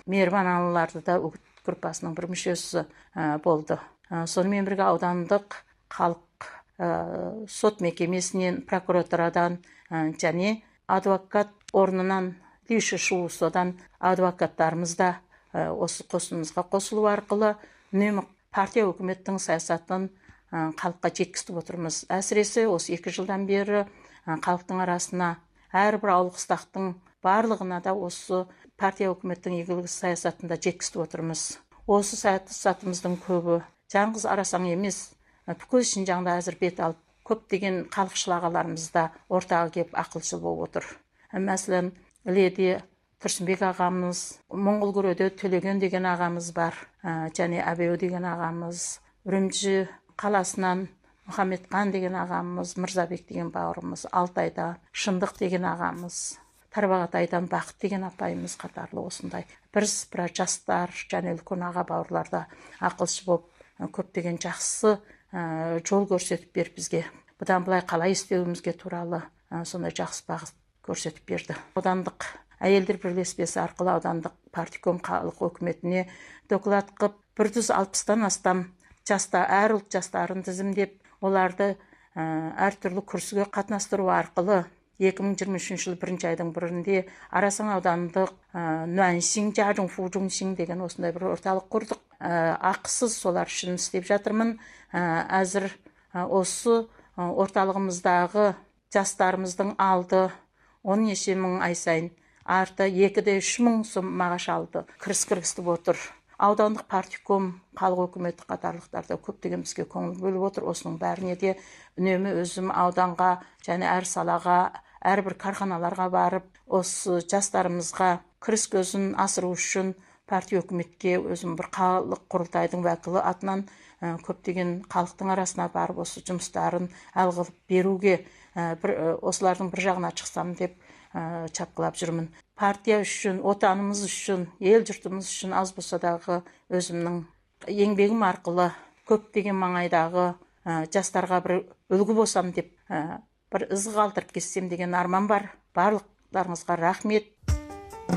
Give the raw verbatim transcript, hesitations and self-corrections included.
мейірбан аналарды да үгіт группасының бір мүшесі болды. Сонымен бірге аудандық халық сот мекемесінен, прокуратурадан және адвокат орнынан Лиша Шуусодан адвокаттарымыз да осы қосынымызға қосылу арқылы үнемі партия өкіметтің саясатын халыққа жеткізіп отырмыз. Әсіресе осы екі жылдан бері халықтың арасына әрбір ауыл қыстақтың барлығына да осы партия өкіметтің игілігі саясатында жеткізіп отырмыз. Осы саясатымыздың көбі жаңғыз Арасаң емес, бүкіл Шинжаңда әзір бет алып, көптеген халықшыл ағаларымыз да ортаға келіп ақылшыл болып отыр. Мәселен, Іледе Тұрсынбек ағамыз, Моңғол Күреде Төлеген деген ағамыз бар, және Әбеу деген ағамыз, Үрімжі қаласынан Мұхамедқан деген ағамыз, Мырзабек деген бауырымыз, Алтайда Шындық деген ағамыз, Тарбағатайдан Бақыт деген апайымыз қатарлы осындай бірсыпыра жастар және үлкен аға бауырларда ақылшы болып көптеген жақсы жол көрсетіп беріп бізге. Бұдан былай қалай істеуімізге туралы сондай жақсы бағыт көрсетіп берді. Аудандық әйелдер бірлеспесі арқылы аудандық партком халық өкіметіне доклад қып, бір жүз алпыстан астам жаста әр ұлт жастарын тізімдеп, оларды әртүрлі күрсіге қатынастыру арқылы екі мың жиырма үшінші жыл бірінші айдың бірінде Арасаң аудандық Нуаншин Жажың Фужуншин деген осындай бір орталық құрдық. Ақысыз солар үшін істеп жатырмын. Әзір осы орталығымыздағы жастарымыздың алды он неше мың ай сайын, арты екі-де үш мың сом мағаш алды. Кіріс кіргізіп отыр. Аудандық партком, халық өкіметі қатарлықтарда көптеген бізге көңіл бөліп отыр. Осының бәріне де үнемі өзім ауданға және әр салаға, әрбір карханаларға барып, осы жастарымызға кіріс көзін асыру үшін партия өкіметке өзім бір халық құрылтайдың уәкілі атынан көптеген халықтың арасына барып, осы жұмыстарын әл қылып беруге, осылардың бір жағына шықсам деп чапқылап жүрмін. Партия үшін, отанымыз үшін, ел жұртымыз үшін аз болса дағы өзімнің еңбегім арқылы көптеген маңайдағы жастарға бір үлгі болсам деп, бір із қалдырып кетсем деген арман бар. Барлықтарыңызға рахмет.